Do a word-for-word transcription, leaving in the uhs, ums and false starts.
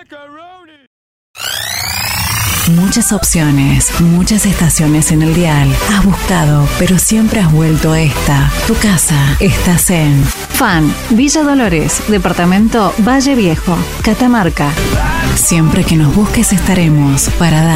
Muchas opciones, muchas estaciones en el dial. Has buscado, pero siempre has vuelto a esta. Tu casa. Estás en Fan, Villa Dolores, departamento Valle Viejo, Catamarca. Siempre que nos busques estaremos para dar